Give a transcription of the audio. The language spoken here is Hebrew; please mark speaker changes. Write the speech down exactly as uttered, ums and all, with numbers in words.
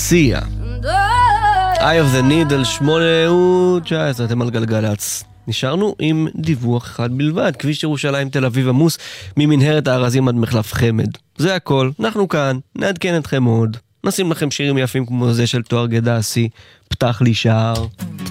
Speaker 1: סיה. Eye of the Needle, שמונה ותשע עשרה, אתם על גלגלץ. נשארנו עם דיווח אחד בלבד, כביש ירושלים תל אביב עמוס ממנהרת הארזים עד מחלף חמד. זה הכל, אנחנו כאן, נעדכן אתכם עוד. נשים לכם שירים יפים כמו זה של תואר גדסי, פתח לי שער.